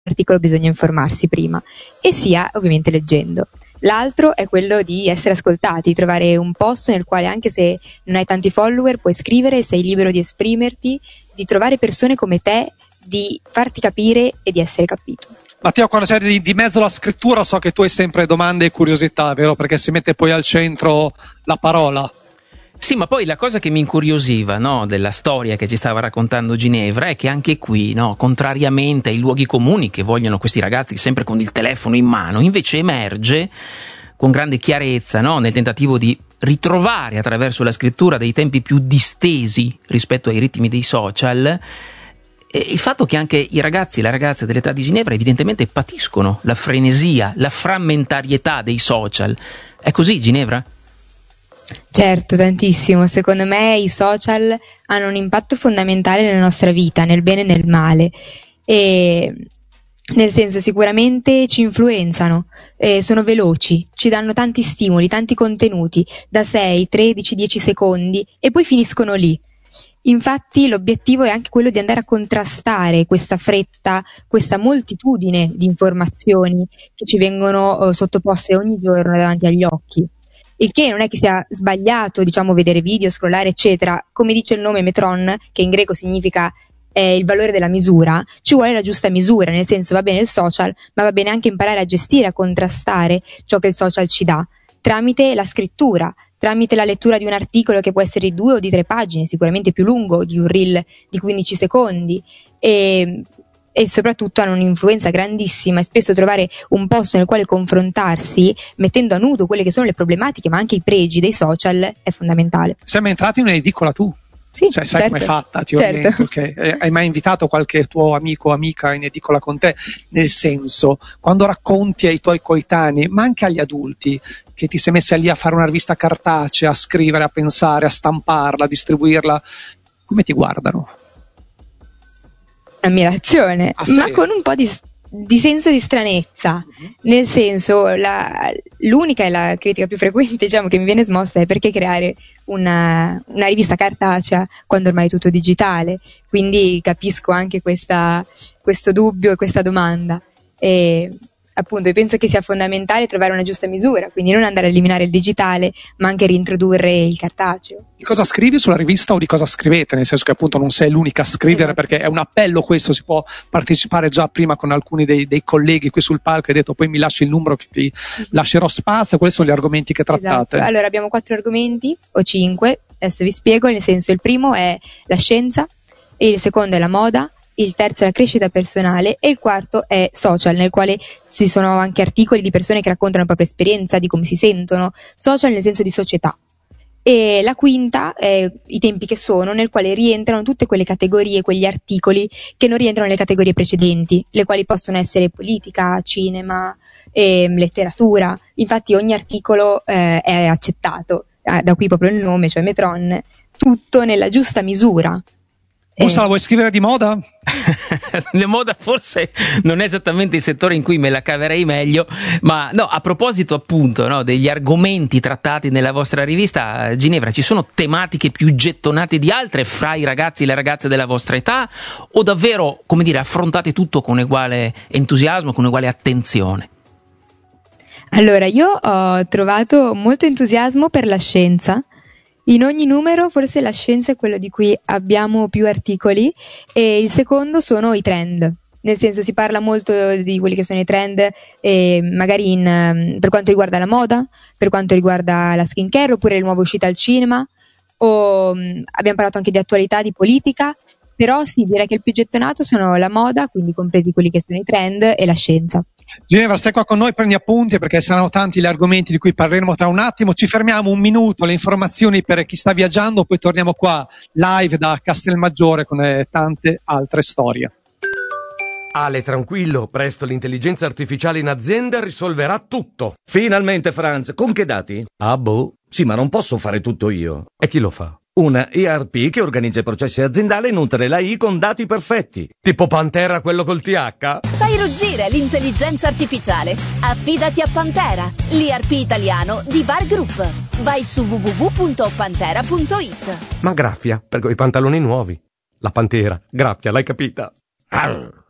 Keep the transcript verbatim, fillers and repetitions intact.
articolo bisogna informarsi prima, e sia ovviamente leggendo. L'altro è quello di essere ascoltati, trovare un posto nel quale, anche se non hai tanti follower, puoi scrivere, sei libero di esprimerti, di trovare persone come te, di farti capire e di essere capito. Matteo, quando sei di, di mezzo alla scrittura, so che tu hai sempre domande e curiosità, vero? Perché si mette poi al centro la parola. Sì, ma poi la cosa che mi incuriosiva, no, della storia che ci stava raccontando Ginevra è che anche qui, no, contrariamente ai luoghi comuni che vogliono questi ragazzi sempre con il telefono in mano, invece emerge con grande chiarezza, no, nel tentativo di ritrovare attraverso la scrittura dei tempi più distesi rispetto ai ritmi dei social, e il fatto che anche i ragazzi e le ragazze dell'età di Ginevra evidentemente patiscono la frenesia, la frammentarietà dei social. È così, Ginevra? Certo, tantissimo. Secondo me i social hanno un impatto fondamentale nella nostra vita, nel bene e nel male, e nel senso, sicuramente ci influenzano, eh, sono veloci, ci danno tanti stimoli, tanti contenuti da sei, tredici, dieci secondi e poi finiscono lì. Infatti l'obiettivo è anche quello di andare a contrastare questa fretta, questa moltitudine di informazioni che ci vengono eh, sottoposte ogni giorno davanti agli occhi. Il che non è che sia sbagliato, diciamo, vedere video, scrollare, eccetera. Come dice il nome Metron, che in greco significa eh, il valore della misura, ci vuole la giusta misura, nel senso, va bene il social, ma va bene anche imparare a gestire, a contrastare ciò che il social ci dà, tramite la scrittura, tramite la lettura di un articolo che può essere di due o di tre pagine, sicuramente più lungo di un reel di quindici secondi, e e soprattutto hanno un'influenza grandissima, e spesso trovare un posto nel quale confrontarsi mettendo a nudo quelle che sono le problematiche ma anche i pregi dei social è fondamentale. Siamo entrati in un'edicola tu? Sì, cioè, sai certo. com'è fatta, ti certo. oriento, okay? Hai mai invitato qualche tuo amico o amica in edicola con te? Nel senso, quando racconti ai tuoi coetanei, ma anche agli adulti, che ti sei messa lì a fare una rivista cartacea, a scrivere, a pensare, a stamparla, a distribuirla, come ti guardano? Ammirazione, ah, sì? ma con un po' di, di senso di stranezza, uh-huh. Nel senso, la, l'unica e la critica più frequente, diciamo, che mi viene smossa è: perché creare una, una rivista cartacea quando ormai è tutto digitale? Quindi capisco anche questa, questo dubbio e questa domanda, e appunto io penso che sia fondamentale trovare una giusta misura, quindi non andare a eliminare il digitale ma anche reintrodurre il cartaceo. Di cosa scrivi sulla rivista o di cosa scrivete? Nel senso che appunto non sei l'unica a scrivere, esatto. Perché è un appello questo, si può partecipare già prima con alcuni dei, dei colleghi qui sul palco, hai detto poi mi lasci il numero che ti lascerò spazio. Quali sono gli argomenti che trattate? Esatto. Allora abbiamo quattro argomenti o cinque, adesso vi spiego, nel senso il primo è la scienza, il secondo è la moda, il terzo è la crescita personale e il quarto è social, nel quale ci sono anche articoli di persone che raccontano la propria esperienza, di come si sentono, social nel senso di società. E la quinta è i tempi che sono, nel quale rientrano tutte quelle categorie, quegli articoli che non rientrano nelle categorie precedenti, le quali possono essere politica, cinema, e letteratura. Infatti ogni articolo eh, è accettato, eh, da qui proprio il nome, cioè Metron, tutto nella giusta misura. Mussa, la vuoi scrivere di moda? La moda forse non è esattamente il settore in cui me la caverei meglio, ma no, a proposito appunto, no, degli argomenti trattati nella vostra rivista, Ginevra, ci sono tematiche più gettonate di altre fra i ragazzi e le ragazze della vostra età, o davvero, come dire, affrontate tutto con uguale entusiasmo, con uguale attenzione? Allora, io ho trovato molto entusiasmo per la scienza. In ogni numero forse la scienza è quello di cui abbiamo più articoli, e il secondo sono i trend, nel senso si parla molto di quelli che sono i trend, eh, magari in, per quanto riguarda la moda, per quanto riguarda la skincare oppure le nuove uscite al cinema, o mh, abbiamo parlato anche di attualità, di politica, però sì, direi che il più gettonato sono la moda, quindi compresi quelli che sono i trend, e la scienza. Ginevra, stai qua con noi, prendi appunti perché saranno tanti gli argomenti di cui parleremo tra un attimo. Ci fermiamo un minuto, le informazioni per chi sta viaggiando, poi torniamo qua live da Castelmaggiore con eh, tante altre storie. Ale, tranquillo, presto l'intelligenza artificiale in azienda risolverà tutto. Finalmente, Franz, con che dati? Ah, boh. Sì, ma non posso fare tutto io. E chi lo fa? Una E R P che organizza i processi aziendali e nutre la I con dati perfetti. Tipo Pantera, quello col T H? Fai ruggire l'intelligenza artificiale. Affidati a Pantera, l'I R P italiano di Var Group. Vai su w w w punto pantera punto i t. Ma graffia, per quei pantaloni nuovi. La Pantera, graffia, l'hai capita? Arr.